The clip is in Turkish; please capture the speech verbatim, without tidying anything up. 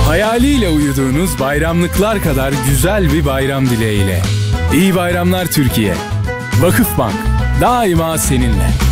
Hayaliyle uyuduğunuz bayramlıklar kadar güzel bir bayram dileğiyle. İyi bayramlar Türkiye. Vakıfbank daima seninle.